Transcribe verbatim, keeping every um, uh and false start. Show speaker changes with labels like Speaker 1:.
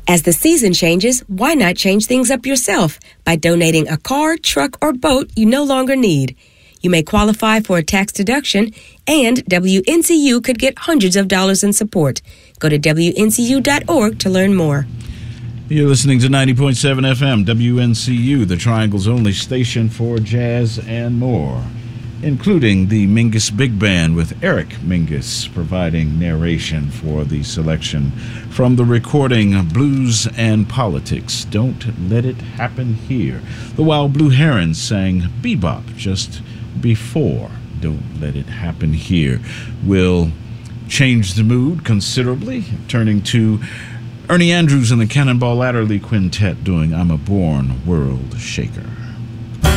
Speaker 1: As the season changes, why not change things up yourself by donating a car, truck, or boat you no longer need? You may qualify for a tax deduction, and W N C U could get hundreds of dollars in support. Go to W N C U dot org to learn more.
Speaker 2: You're listening to ninety point seven F M, W N C U, the Triangle's only station for jazz and more, including the Mingus Big Band with Eric Mingus providing narration for the selection from the recording Blues and Politics, Don't Let It Happen Here. The Wild Blue Herons sang Bebop just before Don't Let It Happen Here. We'll change the mood considerably, turning to Ernie Andrews and the Cannonball Adderley Quintet doing I'm a Born World Shaker.